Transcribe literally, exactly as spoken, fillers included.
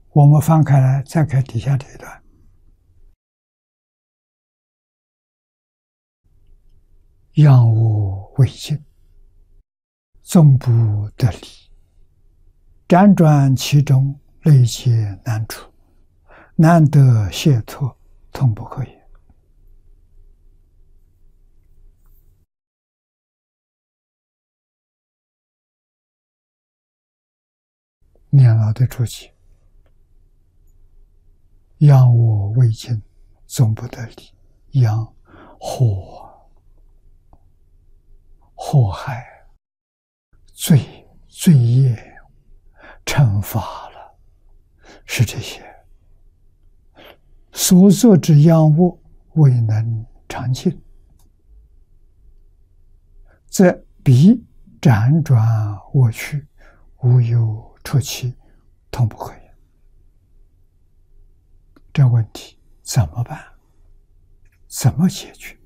我们翻开来，再看底下这一段。养我为镜，纵不得理，辗转其中，累劫难除，难得解脱，痛不可言。年老的注解：养我为镜，纵不得理，养祸祸害、罪罪业、惩罚了，是这些。所作之殃恶，未能长尽，则彼辗转我去，无有出期，痛不可言。这问题怎么办？怎么解决？